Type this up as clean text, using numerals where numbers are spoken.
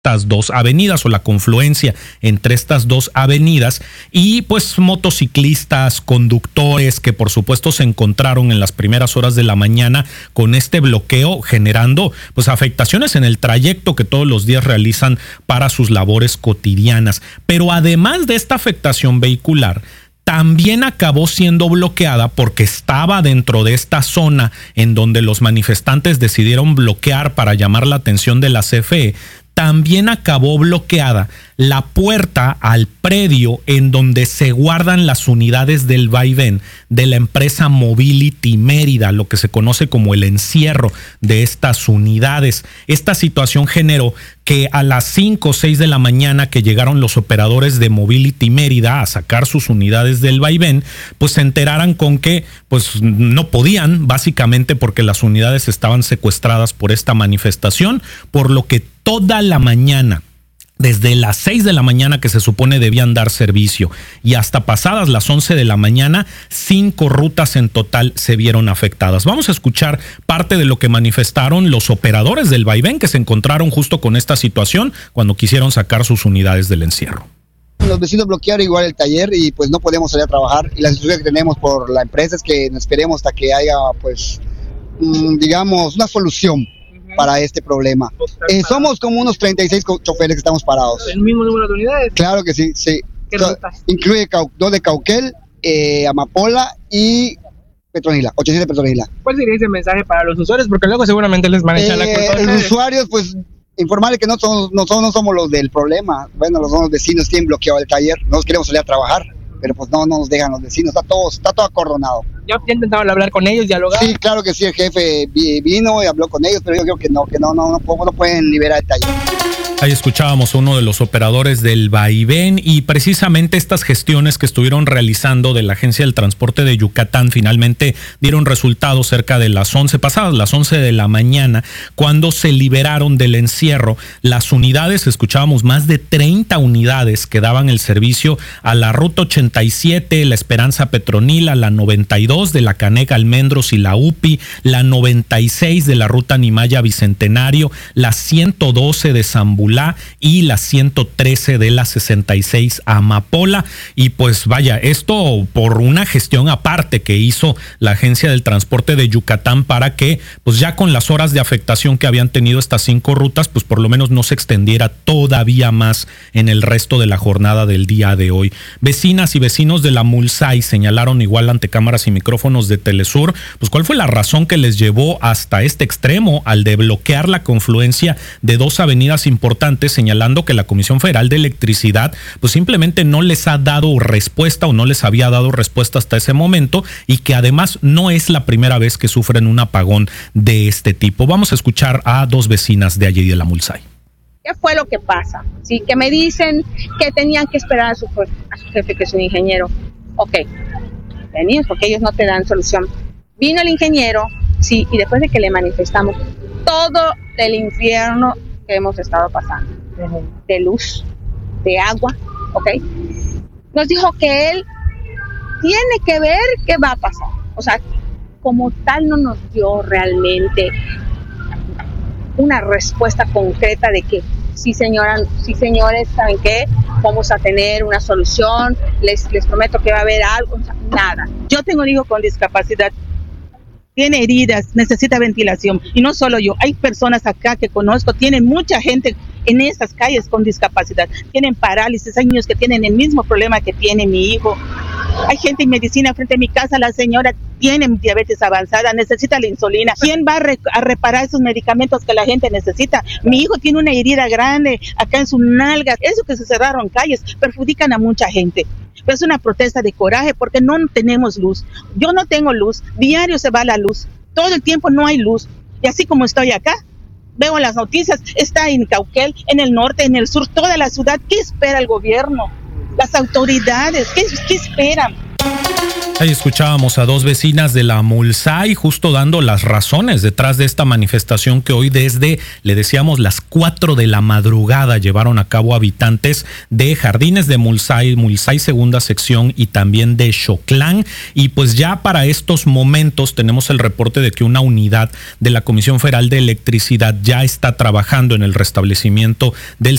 estas dos avenidas o la confluencia entre estas dos avenidas, y pues motociclistas, conductores que por supuesto se encontraron en las primeras horas de la mañana con este bloqueo, generando pues afectaciones en el trayecto que todos los días realizan para sus labores cotidianas. Pero además de esta afectación vehicular, también acabó siendo bloqueada porque estaba dentro de esta zona en donde los manifestantes decidieron bloquear para llamar la atención de la CFE. También acabó bloqueada la puerta al predio en donde se guardan las unidades del vaivén de la empresa Mobility Mérida, lo que se conoce como el encierro de estas unidades. Esta situación generó que a las 5 o 6 de la mañana que llegaron los operadores de Mobility Mérida a sacar sus unidades del vaivén, pues se enteraran con que pues no podían, básicamente porque las unidades estaban secuestradas por esta manifestación, por lo que toda la mañana, desde las 6 de la mañana que se supone debían dar servicio y hasta pasadas las 11 de la mañana, 5 rutas en total se vieron afectadas. Vamos a escuchar parte de lo que manifestaron los operadores del vaivén que se encontraron justo con esta situación cuando quisieron sacar sus unidades del encierro. Los vecinos bloquearon igual el taller y pues no podemos salir a trabajar, y la situación que tenemos por la empresa es que nos esperemos hasta que haya pues digamos una solución para este problema. Somos como unos 36 choferes que estamos parados. ¿El mismo número de unidades? Claro que sí, sí. ¿Qué rutas? Incluye 2 de Cauquel, Amapola y Petronila, 87 Petronila. ¿Cuál sería ese mensaje para los usuarios? Porque luego seguramente les van a echar la culpa. Los usuarios, pues, informarles que no somos los del problema. Bueno, los vecinos tienen bloqueado el taller. Nosotros queremos salir a trabajar, pero pues no nos dejan los vecinos. Está todo acordonado. ¿Ya intentaron hablar con ellos, dialogar? Sí, claro que sí, el jefe vino y habló con ellos, pero yo creo que no pueden liberar el taller. Ahí escuchábamos a uno de los operadores del vaivén, y precisamente estas gestiones que estuvieron realizando de la Agencia del Transporte de Yucatán finalmente dieron resultados cerca de las 11, pasadas las 11 de la mañana, cuando se liberaron del encierro las unidades. Escuchábamos más de 30 unidades que daban el servicio a la Ruta 87, la Esperanza Petronila, la 92 de la Canega Almendros y la UPI, la 96 de la Ruta Nimaya Bicentenario, la 112 de Zambulá y la 113 de la 66 Amapola. Y pues vaya, esto por una gestión aparte que hizo la Agencia del Transporte de Yucatán para que pues ya con las horas de afectación que habían tenido estas 5 rutas, pues por lo menos no se extendiera todavía más en el resto de la jornada del día de hoy. Vecinas y vecinos de la Mulsay señalaron igual ante cámaras y micrófonos de Telesur, pues cuál fue la razón que les llevó hasta este extremo al de bloquear la confluencia de 2 avenidas importantes, señalando que la Comisión Federal de Electricidad pues simplemente no les ha dado respuesta o no les había dado respuesta hasta ese momento, y que además no es la primera vez que sufren un apagón de este tipo. Vamos a escuchar a 2 vecinas de allí de la Mulsay. ¿Qué fue lo que pasa? Sí, que me dicen que tenían que esperar a su jefe, que es un ingeniero. Ok, venimos porque ellos no te dan solución. Vino el ingeniero, sí, y después de que le manifestamos todo el infierno que hemos estado pasando, de luz, de agua, ¿ok? Nos dijo que él tiene que ver qué va a pasar. O sea, como tal no nos dio realmente una respuesta concreta de que sí, señores, ¿saben qué? Vamos a tener una solución, les prometo que va a haber algo, o sea, nada. Yo tengo un hijo con discapacidad, tiene heridas, necesita ventilación, y no solo yo, hay personas acá que conozco, tienen mucha gente en estas calles con discapacidad, tienen parálisis, hay niños que tienen el mismo problema que tiene mi hijo. Hay gente en medicina frente a mi casa, la señora tiene diabetes avanzada, necesita la insulina. ¿Quién va a reparar esos medicamentos que la gente necesita? Mi hijo tiene una herida grande acá en su nalga. Eso que se cerraron calles perjudican a mucha gente. Pero es una protesta de coraje porque no tenemos luz. Yo no tengo luz, diario se va la luz, todo el tiempo no hay luz. Y así como estoy acá, veo en las noticias, está en Cauquel, en el norte, en el sur, toda la ciudad. ¿Qué espera el gobierno? Las autoridades, ¿qué esperan? Ahí escuchábamos a dos vecinas de la Mulsay justo dando las razones detrás de esta manifestación que hoy desde, le decíamos, las 4 de la madrugada llevaron a cabo habitantes de Jardines de Mulsay, Mulsay segunda sección y también de Xoclán. Y pues ya para estos momentos tenemos el reporte de que una unidad de la Comisión Federal de Electricidad ya está trabajando en el restablecimiento del